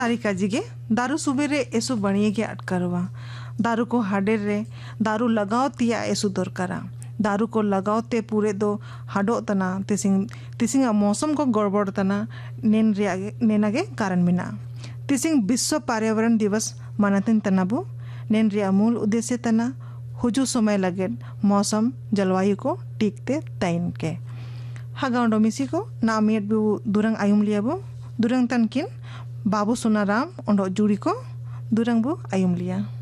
काजिगे दारू सुबेरे एसु बणिए के अटकरवा दारू को हाडे रे दारू लगाओ तिया एसु दरकारा दारू को लगाओते पूरे दो हाडो तना तिसिंग मौसम को गड़बड़ तना नेनागे कारण मिना तिसिंग विश्व पर्यावरण दिवस मनातिन तनाबु नेन रिया मूल उद्देश्य तना हुजू समय लगे मौसम जलवायु को टीकते तैन के हागाउंडो मिसी को नामियत बु दुरंग आयुम लियाबु दुरंग तनकिन बाबू सोनाराम ओंडो जुड़ी को दुरंग बु आयुम लिया।